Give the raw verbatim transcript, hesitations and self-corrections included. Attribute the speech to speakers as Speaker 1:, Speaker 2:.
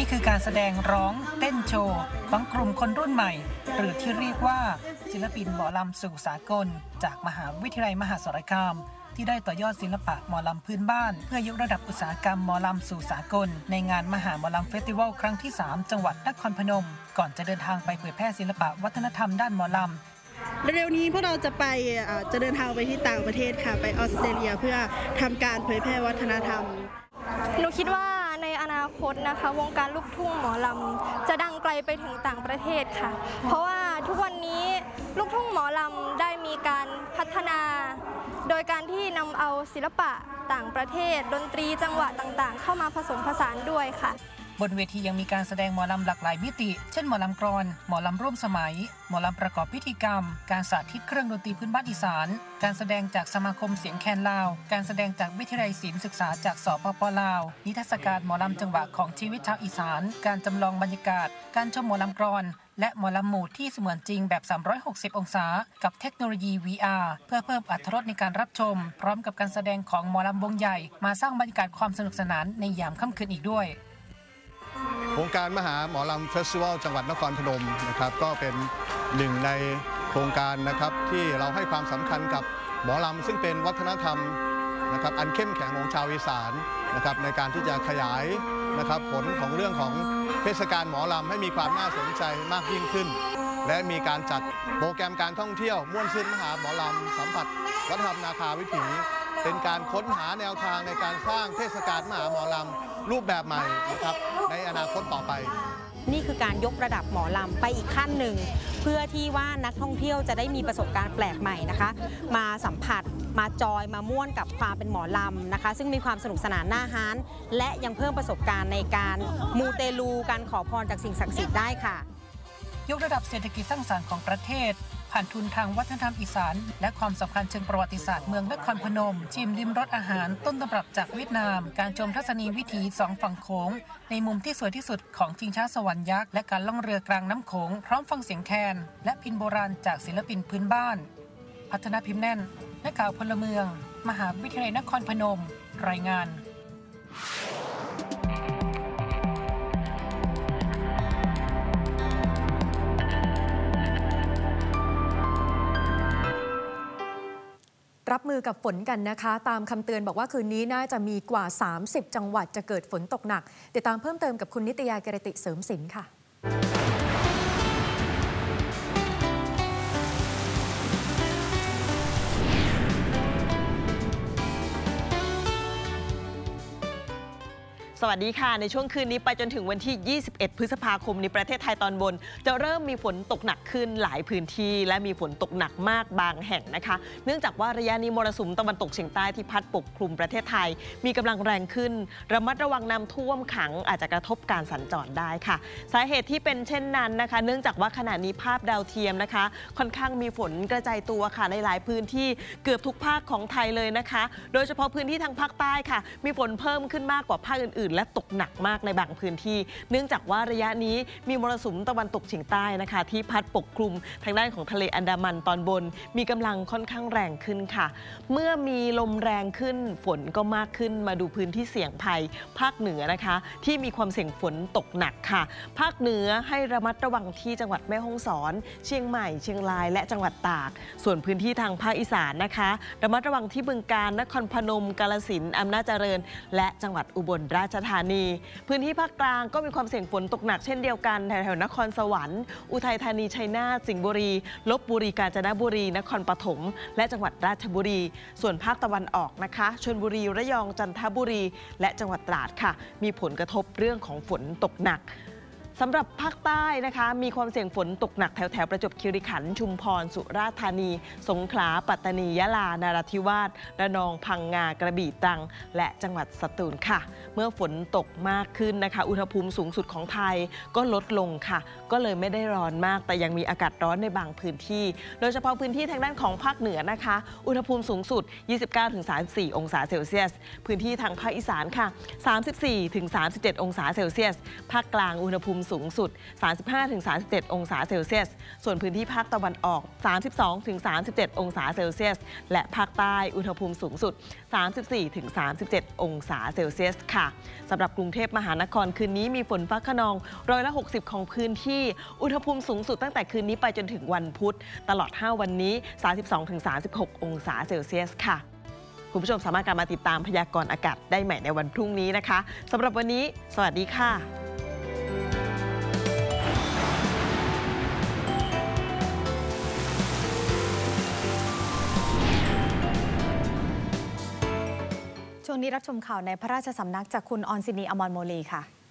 Speaker 1: นี่คือการแสดงร้องเต้นโชว์ของกลุ่มคนรุ่นใหม่หรือที่เรียกว่าศิลปินหมอลำสู่สากลจากมหาวิทยาลัยมหาสารคามที่ได้ต่อยอดศิลปะหมอลำพื้นบ้านเพื่อยกระดับอุตสาหกรรมหมอลำสู่สากลในงานมหาหมอลำเฟสติวัลครั้งที่สามจังหวัดนครพนมก่อนจะเดินทางไปเผยแพร่ศิลปะวัฒนธรรมด้านหมอลำ
Speaker 2: เร็วนี้พวกเราจะไปจะเดินทางไปที่ต่างประเทศค่ะไปออสเตรเลียเพื่อทำการเผยแพร่วัฒนธรรม
Speaker 3: หนูคิดว่าในอนาคตนะคะวงการลูกทุ่งหมอลำจะดังไกลไปถึงต่างประเทศค่ะเพราะว่าทุกวันนี้ลูกทุ่งหมอลำได้มีการพัฒนา โดยการที่นำเอาศิลปะต่างประเทศดนตรีจังหวะต่างๆเข้ามาผสมผสานด้วยค่ะ
Speaker 1: บนเวทียังมีการแสดงหมอลำหลากหลายมิติเช่นหมอลำกลอนหมอลำร่วมสมัยหมอลำประกอบพิธีกรรมการสาธิตเครื่องดนตรีพื้นบ้านอีสานการแสดงจากสมาคมเสียงแคนลาวการแสดงจากวิทยาลัยศิลป์ศึกษาจากสปป.ลาวนิทรรศการหมอลำจังหวะของชีวิตชาวอีสานการจำลองบรรยากาศการชมหมอลำกลอนและหมอลำหมู่ที่เสมือนจริงแบบสามร้อยหกสิบองศากับเทคโนโลยี วี อาร์ เพื่อเพิ่มอรรถรสในการรับชมพร้อมกับการแสดงของหมอลำวงใหญ่มาสร้างบรรยากาศความสนุกสนานในยามค่ำคืนอีกด้วย
Speaker 4: โครงการมหาหมอลำเฟสติวัลจังหวัดนครพนมนะครับก็เป็นหนึ่งในโครงการนะครับที่เราให้ความสำคัญกับหมอลำซึ่งเป็นวัฒนธรรมนะครับอันเข้มแข็งของชาวอีสานนะครับในการที่จะขยายนะครับผลของเรื่องของเทศกาลหมอลำให้มีความน่าสนใจมากยิ่งขึ้นและมีการจัดโปรแกรมการท่องเที่ยวม่วนซื่นมหาหมอลำสัมผัสวัฒนธรรมนาคาวิถีเป็นการค้นหาแนวทางในการสร้างเทศกาลมหาหมอลำรูปแบบใหม่นะครับในอนาคตต่อไป
Speaker 5: นี่คือการยกระดับหมอลำไปอีกขั้นหนึ่งเพื่อที่ว่านักท่องเที่ยวจะได้มีประสบการณ์แปลกใหม่นะคะมาสัมผัสมาจอยมาม่วนกับความเป็นหมอลำนะคะซึ่งมีความสนุกสนานน่าฮานและยังเพิ่มประสบการณ์ในการมูเตลูการขอพรจากสิ่งศักดิ์สิทธิ์ได้ค่ะ
Speaker 1: ยกระดับเศรษฐกิจสร้างสรรค์ของประเทศผ่านทุนทางวัฒนธรรมอีสานและความสำคัญเชิงประวัติศาสตร์เมืองนครพนมชิมริมรสอาหารต้นตำรับจากเวียดนามการชมทัศนีวิถีสองฝั่งโขงในมุมที่สวยที่สุดของชิงช้าสวรรค์ยักษ์และการล่องเรือกลางน้ำโขงพร้อมฟังเสียงแคนและพิณโบราณจากศิลปินพื้นบ้านพัฒนาพิมพ์แน่นนักข่าวพลเมืองมหาวิทยาลัยนครพนมรายงาน
Speaker 6: รับมือกับฝนกันนะคะตามคำเตือนบอกว่าคืนนี้น่าจะมีกว่าสามสิบจังหวัดจะเกิดฝนตกหนักติดตามเพิ่มเติมกับคุณนิตยากิรติเสริมสินค่ะ
Speaker 7: สวัสดีค่ะในช่วงคืนนี้ไปจนถึงวันที่ยี่สิบเอ็ดพฤษภาคมในประเทศไทยตอนบนจะเริ่มมีฝนตกหนักขึ้นหลายพื้นที่และมีฝนตกหนักมากบางแห่งนะคะเนื่องจากว่าระยะนี้มรสุมตะวันตกเฉียงใต้ที่พัดปกคลุมประเทศไทยมีกำลังแรงขึ้นระมัดระวังน้ำท่วมขังอาจจะกระทบการสัญจรได้ค่ะสาเหตุที่เป็นเช่นนั้นนะคะเนื่องจากว่าขณะนี้ภาพดาวเทียมนะคะค่อนข้างมีฝนกระจายตัวค่ะในหลายพื้นที่เกือบทุกภาคของไทยเลยนะคะโดยเฉพาะพื้นที่ทางภาคใต้ค่ะมีฝนเพิ่มขึ้นมากกว่าภาคอื่นๆและตกหนักมากในบางพื้นที่เนื่องจากว่าระยะนี้มีมรสุมตะวันตกเฉียงใต้นะคะที่พัดปกคลุมทางด้านของทะเลอันดามันตอนบนมีกำลังค่อนข้างแรงขึ้นค่ะเมื่อมีลมแรงขึ้นฝนก็มากขึ้นมาดูพื้นที่เสี่ยงภัยภาคเหนือนะคะที่มีความเสี่ยงฝนตกหนักค่ะภาคเหนือให้ระมัดระวังที่จังหวัดแม่ฮ่องสอนเชียงใหม่เชียงรายและจังหวัดตากส่วนพื้นที่ทางภาคอีสานนะคะระมัดระวังที่บึงกาฬนครพนมกาฬสินธุ์อำนาจเจริญและจังหวัดอุบลราชธานีพื้นที่ภาคกลางก็มีความเสี่ยงฝนตกหนักเช่นเดียวกันแถวๆนครสวรรค์อุทัยธานีชัยนาทสิงห์บุรีลพบุรีกาญจนบุรีนครปฐมและจังหวัดราชบุรีส่วนภาคตะวันออกนะคะชลบุรีระยองจันทบุรีและจังหวัดตราดค่ะมีผลกระทบเรื่องของฝนตกหนักสำหรับภาคใต้นะคะมีความเสี่ยงฝนตกหนักแถวแถวประจวบคีรีขันธ์ชุมพรสุราษฎร์ธานีสงขลาปัตตานียะลานราธิวาสระนองพังงากระบี่ตรังและจังหวัดสตูลค่ะเมื่อฝนตกมากขึ้นนะคะอุณหภูมิสูงสุดของไทยก็ลดลงค่ะก็เลยไม่ได้ร้อนมากแต่ยังมีอากาศร้อนในบางพื้นที่โดยเฉพาะพื้นที่ทางด้านของภาคเหนือนะคะอุณหภูมิสูงสุด ยี่สิบเก้าถึงสามสิบสี่ องศาเซลเซียสพื้นที่ทางภาคอีสานค่ะ สามสิบสี่ถึงสามสิบเจ็ด องศาเซลเซียสภาคกลางอุณหภูมิสูงสุด สามสิบห้าถึงสามสิบเจ็ด องศาเซลเซียสส่วนพื้นที่ภาคตะวันออก สามสิบสองถึงสามสิบเจ็ด องศาเซลเซียสและภาคใต้อุณหภูมิสูงสุด สามสิบสี่ถึงสามสิบเจ็ด องศาเซลเซียสค่ะสำหรับกรุงเทพมหานครคืนนี้มีฝนฟ้าคะนองร้อยละหกสิบของพื้นที่อุณหภูมิสูงสุดตั้งแต่คืนนี้ไปจนถึงวันพุธตลอดห้าวันนี้ สามสิบสองถึงสามสิบหก องศาเซลเซียสค่ะคุณผู้ชมสามารถกลับมาติดตามพยากรณ์อากาศได้ใหม่ในวันพรุ่งนี้นะคะสำหรับวันนี้สวัสดีค่ะ
Speaker 8: ช่วงนี้รับชมข่าวในพระราชสำนักจากคุณออนซินีอมรโมลีค่ะ